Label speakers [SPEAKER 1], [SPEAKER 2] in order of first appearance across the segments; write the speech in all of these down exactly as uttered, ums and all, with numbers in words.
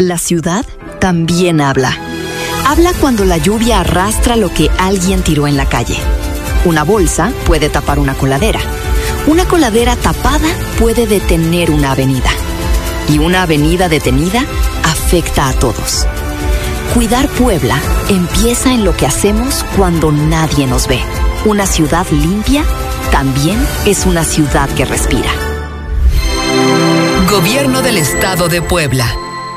[SPEAKER 1] La ciudad también habla. Habla cuando la lluvia arrastra lo que alguien tiró en la calle. Una bolsa puede tapar una coladera. Una coladera tapada puede detener una avenida. Y una avenida detenida afecta a todos. Cuidar Puebla empieza en lo que hacemos cuando nadie nos ve. Una ciudad limpia también es una ciudad que respira.
[SPEAKER 2] Gobierno del Estado de Puebla.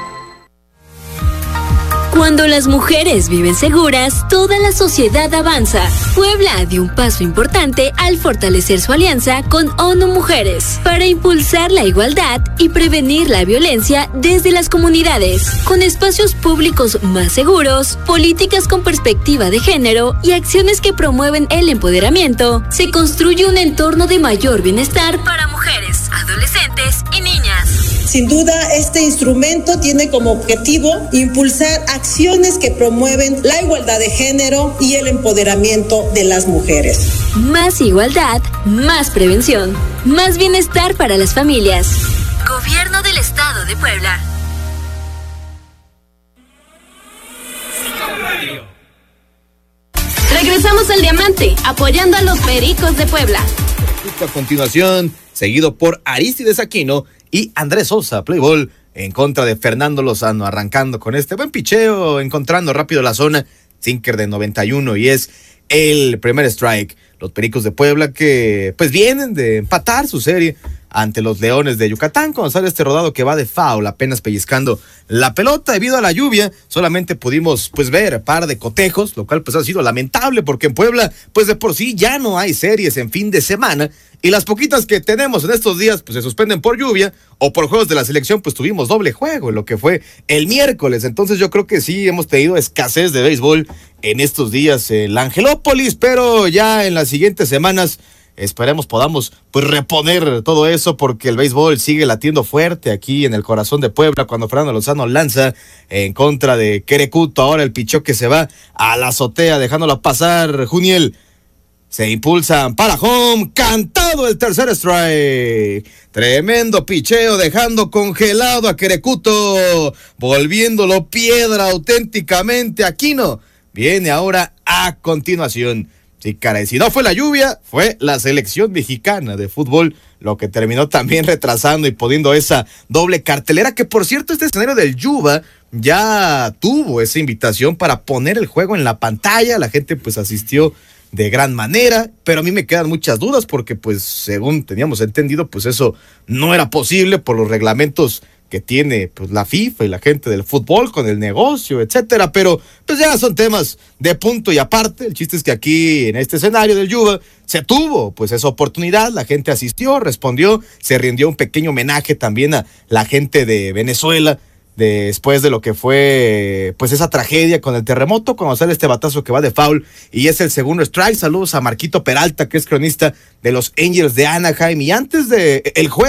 [SPEAKER 3] Cuando las mujeres viven seguras, toda la sociedad avanza. Puebla dio un paso importante al fortalecer su alianza con ONU Mujeres para impulsar la igualdad y prevenir la violencia desde las comunidades, con espacios públicos más seguros, políticas con perspectiva de género y acciones que promueven el empoderamiento. Se construye un entorno de mayor bienestar para mujeres, adolescentes y niñas.
[SPEAKER 4] Sin duda, este instrumento tiene como objetivo impulsar acciones que promueven la igualdad de género y el empoderamiento de las mujeres.
[SPEAKER 3] Más igualdad, más prevención, más bienestar para las familias. Gobierno del Estado de Puebla. Regresamos al Diamante, apoyando a los Pericos de Puebla.
[SPEAKER 5] A continuación, seguido por Arístides Aquino y Andrés Sosa, Playboy, en contra de Fernando Lozano, arrancando con este buen picheo, encontrando rápido la zona, sinker de noventa y uno, y es el primer strike. Los Pericos de Puebla que pues vienen de empatar su serie ante los Leones de Yucatán, cuando sale este rodado que va de foul, apenas pellizcando la pelota. Debido a la lluvia, solamente pudimos pues ver par de cotejos, lo cual pues ha sido lamentable, porque en Puebla pues de por sí ya no hay series en fin de semana, y las poquitas que tenemos en estos días pues se suspenden por lluvia o por juegos de la selección. Pues tuvimos doble juego en lo que fue el miércoles. Entonces yo creo que sí hemos tenido escasez de béisbol en estos días en la Angelópolis, pero ya en las siguientes semanas esperemos podamos pues reponer todo eso, porque el béisbol sigue latiendo fuerte aquí en el corazón de Puebla cuando Fernando Lozano lanza en contra de Querecuto. Ahora el picheo que se va a la azotea dejándola pasar. Juniel, se impulsan para home, cantado el tercer strike. Tremendo picheo dejando congelado a Querecuto, volviéndolo piedra auténticamente. Aquino viene ahora a continuación. Sí, caray, si no fue la lluvia, fue la selección mexicana de fútbol lo que terminó también retrasando y poniendo esa doble cartelera, que por cierto este escenario del Yuba ya tuvo esa invitación para poner el juego en la pantalla. La gente pues asistió de gran manera, pero a mí me quedan muchas dudas porque pues según teníamos entendido pues eso no era posible por los reglamentos que tiene pues la FIFA y la gente del fútbol con el negocio, etcétera, pero pues ya son temas de punto y aparte. El chiste es que aquí en este escenario del Yuba se tuvo pues esa oportunidad, la gente asistió, respondió, se rindió un pequeño homenaje también a la gente de Venezuela después de lo que fue pues esa tragedia con el terremoto, cuando sale este batazo que va de foul y es el segundo strike. Saludos a Marquito Peralta, que es cronista de los Angels de Anaheim, y antes de el juego